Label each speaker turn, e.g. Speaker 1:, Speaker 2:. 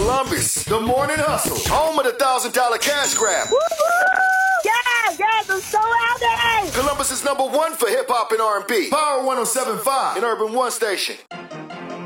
Speaker 1: Columbus, the Morning Hustle, home of the $1,000 cash grab.
Speaker 2: Yes, I'm so happy.
Speaker 1: Columbus is #1 for hip hop and R&B. Power 107.5 and Urban One Station.